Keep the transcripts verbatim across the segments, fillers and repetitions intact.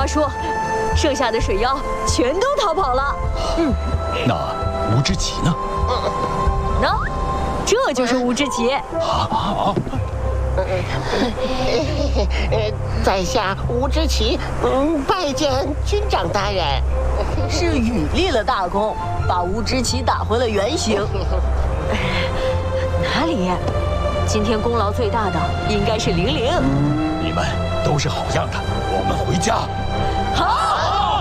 话说，剩下的水妖全都逃跑了。嗯， 那吴之奇呢？ 喏，这就是吴之奇。 啊！ 在下吴之奇，嗯，拜见军长大人。 是禹立了大功，把吴之奇打回了原形。 哪里？今天功劳最大的应该是玲玲。 你们都是好样的，我们回家。 好。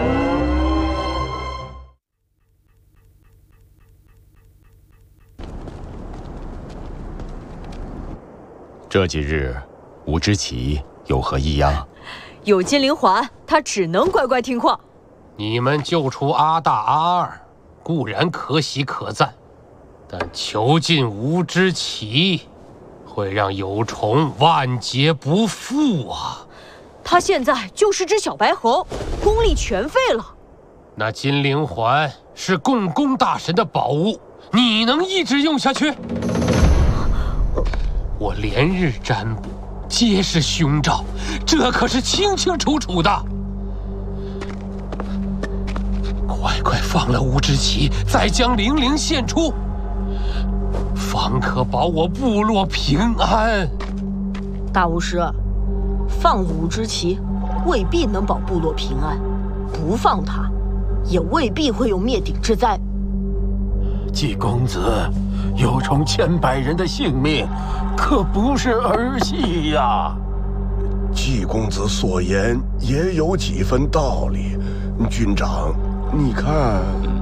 这几日，吴之奇有何异样？ 有金灵环，他只能乖乖听话。 你们救出阿大阿二，固然可喜可赞，但囚禁吴之奇，会让有虫万劫不复啊！ 他现在就是只小白猴，功力全废了。 那金灵环是共工大神的宝物，你能一直用下去？我连日占卜，皆是凶兆，这可是清清楚楚的。快快放了吴之奇，再将玲玲献出，方可保我部落平安。 大巫师，放吴之奇未必能保部落平安，不放他，也未必会有灭顶之灾。 季公子，有虫千百人的性命，可不是儿戏呀！ 季公子所言也有几分道理，军长，你看。